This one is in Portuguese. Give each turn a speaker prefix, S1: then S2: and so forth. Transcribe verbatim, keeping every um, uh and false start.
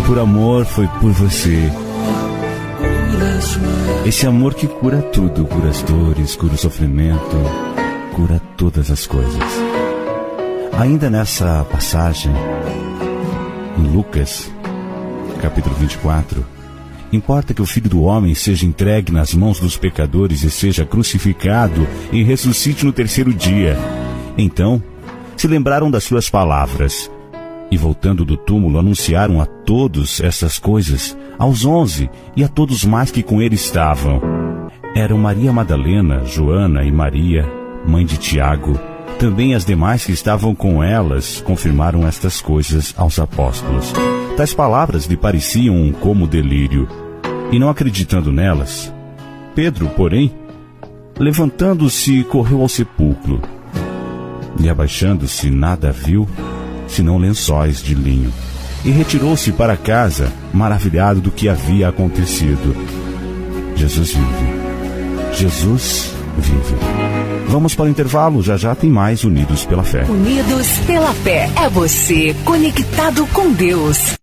S1: por amor, foi por você. Esse amor que cura tudo, cura as dores, cura o sofrimento, cura todas as coisas. Ainda nessa passagem, em Lucas, capítulo vinte e quatro, importa que o Filho do Homem seja entregue nas mãos dos pecadores e seja crucificado e ressuscite no terceiro dia. Então, se lembraram das suas palavras e, voltando do túmulo, anunciaram a todos essas coisas, aos onze e a todos mais que com ele estavam. Eram Maria Madalena, Joana e Maria, mãe de Tiago. Também as demais que estavam com elas confirmaram estas coisas aos apóstolos. Tais palavras lhe pareciam como delírio, e não acreditando nelas, Pedro, porém, levantando-se, correu ao sepulcro, e abaixando-se nada viu, senão lençóis de linho, e retirou-se para casa, maravilhado do que havia acontecido. Jesus vive. Jesus vive. Vamos para o intervalo, já já tem mais Unidos pela Fé.
S2: Unidos pela Fé, é você conectado com Deus.